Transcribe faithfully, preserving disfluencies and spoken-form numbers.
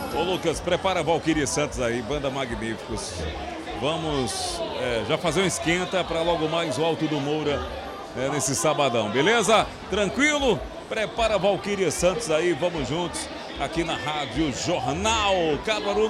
Ô Lucas, prepara a Valquíria Santos aí, banda Magníficos. Vamos é, já fazer um esquenta para logo mais o Alto do Moura é, nesse sabadão, beleza? Tranquilo? Prepara a Valquíria Santos aí, vamos juntos aqui na Rádio Jornal Caruaru.